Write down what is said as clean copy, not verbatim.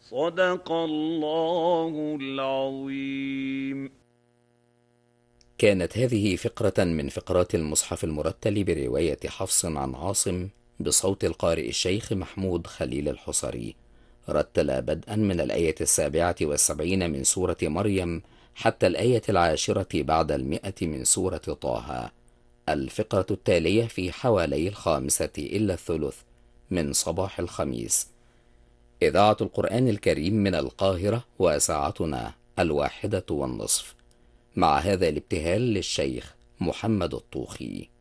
صدق الله العظيم. كانت هذه فقرة من فقرات المصحف المرتل برواية حفص عن عاصم بصوت القارئ الشيخ محمود خليل الحصري. رتل بدءا من الآية 77 من سورة مريم حتى الآية 10 بعد 100 من سورة طه. الفقرة التالية في حوالي 5:3 من صباح الخميس. إذاعة القرآن الكريم من القاهرة، وساعتنا 1:30. مع هذا الابتهال للشيخ محمد الطوخي.